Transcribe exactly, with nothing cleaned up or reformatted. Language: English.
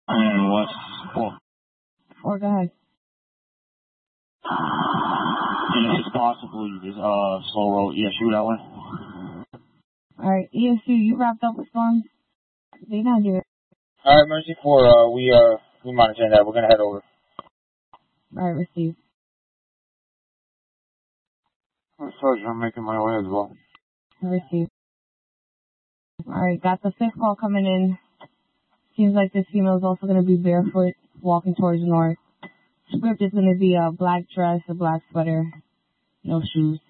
And what's four? Four, go ahead. And if it's possible, you just uh slow roll E S U that way. All right, E S U, you wrapped up with storms? They not here. All right, Mercy four. Uh, we uh we monitoring that. We're gonna head over. All right, receive. I told you I'm making my way as well. Receive. All right, got the fifth call coming in. Seems like this female is also going to be barefoot, walking towards north. Script is going to be a black dress, a black sweater, no shoes.